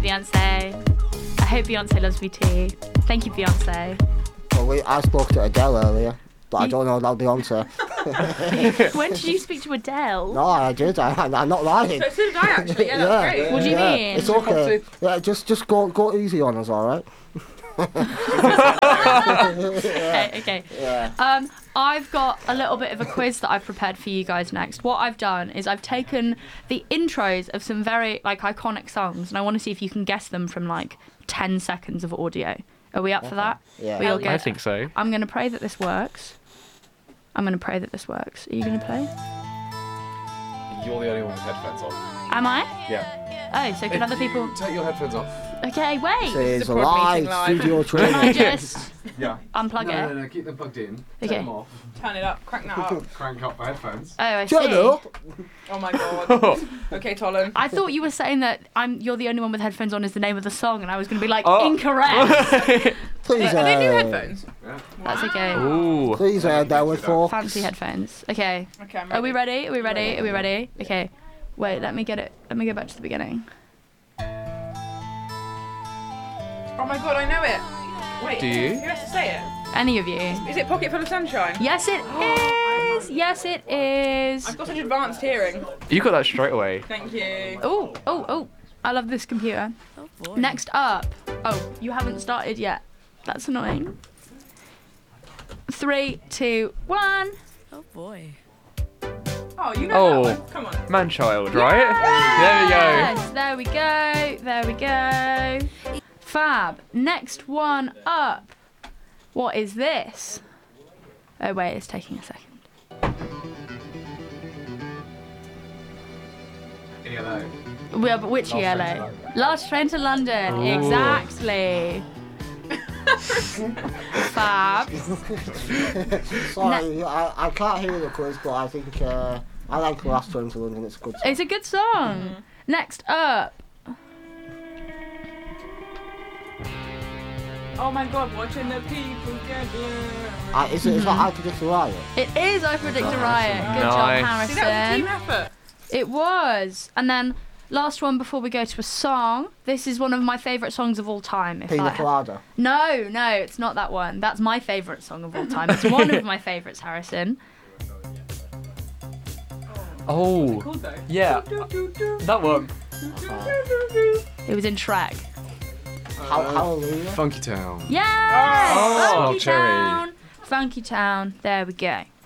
Beyonce. I hope Beyonce loves me too. Thank you, Beyonce. Well, I spoke to Adele earlier, but I don't know about Beyonce. When did you speak to Adele? No, I did. I'm not lying. So did I actually. Yeah, that's great. What do you mean? It's okay. Yeah, just go easy on us, all right? Okay. Yeah. I've got a little bit of a quiz that I've prepared for you guys next. What I've done is I've taken the intros of some very iconic songs, and I want to see if you can guess them from 10 seconds of audio. Are we up for that? Yeah. We all good? I think so. I'm going to pray that this works. Are you going to play? You're the only one with headphones on. Am I? Yeah. Oh, so can other people... Take your headphones off. Okay, wait. It's a Support live meeting live. studio Can I training. just Yeah. unplug it? No, keep them plugged in. Okay. Take them off. Turn it up. Crank that up. Crank up the headphones. Oh, I Shut see. up! Oh my god. Okay, Tolan. I thought you were saying that you're the only one with headphones on is the name of the song, and I was going to be Oh. incorrect. Please, Are they new headphones? Yeah. That's okay. Ooh. please, there with four. Fancy headphones. Okay. Okay, I'm Are we ready? Are we ready? Okay. Wait, let me get it. Let me go back to the beginning. Oh my god, I know it. Wait. Do you? Who has to say it? Any of you? Is it Pocket Full of Sunshine? Yes, it is. Yes, it is. I've got such advanced hearing. You got that straight away. Thank you. Oh. I love this computer. Oh boy. Next up. Oh, you haven't started yet. That's annoying. 3, 2, 1. Oh boy. Oh, you know Oh. that one. Come on. Man-child, right? Yes, there we go. Fab. Next one up. What is this? Oh wait, it's taking a second. ELO. Yeah, but which Last Train to ELO? London. Last Train to London. Ooh. Exactly. Fab. Sorry, I can't hear the quiz, but I think I like Last Train to London. It's a good song. It's a good song. Next up. Oh my god, watching the people gather. Is that I Predict a Riot? It is I Predict a Riot. Good Nice. job, See, that was a team Harrison. effort. It was. And then last one before we go to a song. This is one of my favourite songs of all time. Pina Colada. No, it's not that one. That's my favourite song of all time. It's one of my favourites, Harrison. Oh. Cool though. Yeah. That one. It was in Shrek. Hallelujah. Funky Town. Yes! Oh, Funky Cherry. Town. Funky Town. There we go.